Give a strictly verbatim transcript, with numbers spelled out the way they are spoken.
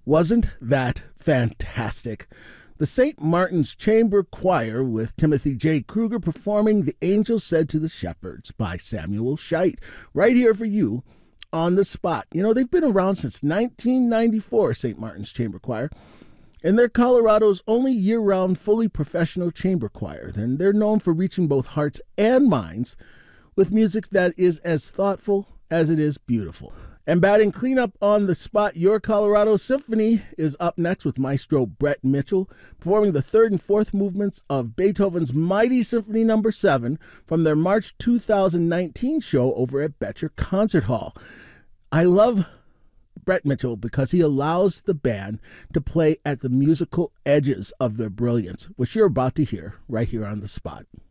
Wasn't that fantastic? The Saint Martin's Chamber Choir with Timothy J. Kruger performing The Angel Said to the Shepherds by Samuel Scheidt, right here for you on the spot. You know, they've been around since nineteen ninety-four, Saint Martin's Chamber Choir, and they're Colorado's only year-round fully professional chamber choir. And they're known for reaching both hearts and minds with music that is as thoughtful as it is beautiful. And batting cleanup on the spot, Your Colorado Symphony is up next with Maestro Brett Mitchell performing the third and fourth movements of Beethoven's Mighty Symphony Number seven from their March two thousand nineteen show over at Betcher Concert Hall. I love Brett Mitchell because he allows the band to play at the musical edges of their brilliance, which you're about to hear right here on the spot.